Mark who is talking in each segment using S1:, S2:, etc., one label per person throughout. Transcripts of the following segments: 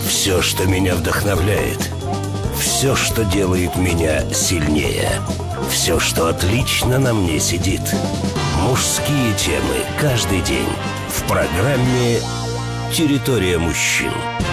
S1: Все, что меня вдохновляет. Все, что делает меня сильнее. Все, что отлично на мне сидит. Мужские темы каждый день в программе «Территория мужчин».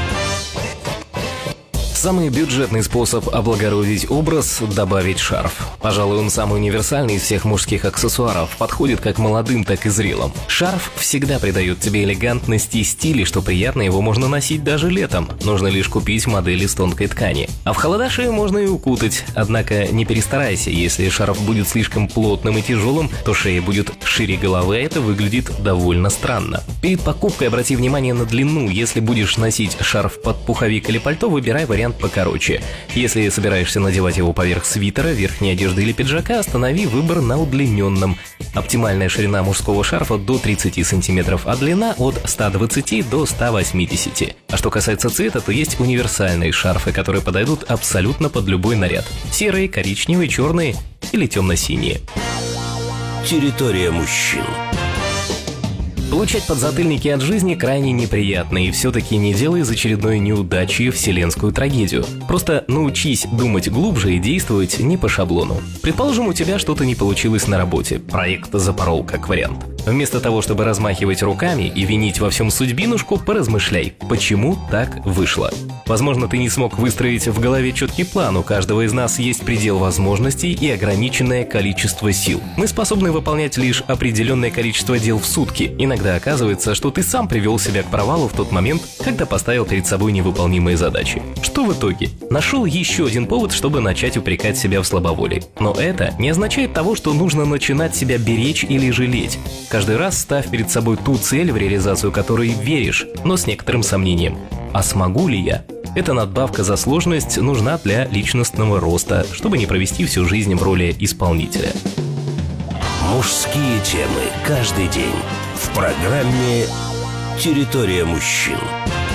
S2: Самый бюджетный способ облагородить образ – добавить шарф. Пожалуй, он самый универсальный из всех мужских аксессуаров, подходит как молодым, так и зрелым. Шарф всегда придает тебе элегантности и стиля, что приятно, его можно носить даже летом. Нужно лишь купить модель из тонкой ткани. А в холода шею можно и укутать. Однако не перестарайся, если шарф будет слишком плотным и тяжелым, то шея будет шире головы, а это выглядит довольно странно. Перед покупкой обрати внимание на длину. Если будешь носить шарф под пуховик или пальто, выбирай вариант покороче. Если собираешься надевать его поверх свитера, верхней одежды или пиджака, останови выбор на удлиненном. Оптимальная ширина мужского шарфа до 30 см, а длина от 120 до 180. А что касается цвета, то есть универсальные шарфы, которые подойдут абсолютно под любой наряд. Серые, коричневые, черные или темно-синие.
S1: Территория мужчин.
S2: Получать подзатыльники от жизни крайне неприятно, и все-таки не делай из очередной неудачи вселенскую трагедию. Просто научись думать глубже и действовать не по шаблону. Предположим, у тебя что-то не получилось на работе, проект запорол как вариант. Вместо того, чтобы размахивать руками и винить во всем судьбинушку, поразмышляй, почему так вышло. Возможно, ты не смог выстроить в голове четкий план, у каждого из нас есть предел возможностей и ограниченное количество сил. Мы способны выполнять лишь определенное количество дел в сутки. Иногда оказывается, что ты сам привел себя к провалу в тот момент, когда поставил перед собой невыполнимые задачи. Что в итоге? Нашел еще один повод, чтобы начать упрекать себя в слабоволии. Но это не означает того, что нужно начинать себя беречь или жалеть. Каждый раз ставь перед собой ту цель, в реализацию которой веришь, но с некоторым сомнением. А смогу ли я? Эта надбавка за сложность нужна для личностного роста, чтобы не провести всю жизнь в роли исполнителя.
S1: Мужские темы каждый день в программе «Территория мужчин».